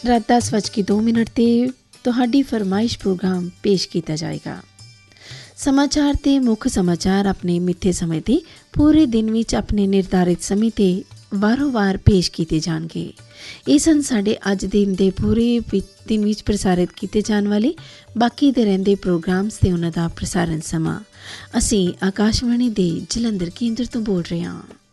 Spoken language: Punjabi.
रात 10:02 ਤੇ ਤੁਹਾਡੀ ਫਰਮਾਇਸ਼ ਪ੍ਰੋਗਰਾਮ ਪੇਸ਼ ਕੀਤਾ ਜਾਏਗਾ। ਸਮਾਚਾਰ ਤੇ ਮੁੱਖ ਸਮਾਚਾਰ ਆਪਣੇ ਮਿੱਥੇ ਸਮੇਂ ਤੇ ਪੂਰੇ ਦਿਨ ਵਿੱਚ ਆਪਣੇ ਨਿਰਧਾਰਿਤ ਸਮੇਂ ਤੇ ਵਾਰੋ ਵਾਰ ਪੇਸ਼ ਕੀਤੇ ਜਾਣਗੇ। ਇਹ ਸਨ ਸਾਡੇ ਅੱਜ ਦਿਨ ਦੇ ਪੂਰੇ ਦਿਨ ਵਿੱਚ ਪ੍ਰਸਾਰਿਤ ਕੀਤੇ ਜਾਣ ਵਾਲੇ ਬਾਕੀ ਦੇ ਰਹਿੰਦੇ ਪ੍ਰੋਗਰਾਮਸ ਤੇ ਉਹਨਾਂ ਦਾ ਪ੍ਰਸਾਰਣ ਸਮਾਂ। ਅਸੀਂ ਆਕਾਸ਼ਵਾਣੀ ਦੇ ਜਲੰਧਰ ਕੇਂਦਰ ਤੋਂ ਬੋਲ ਰਹੇ ਹਾਂ।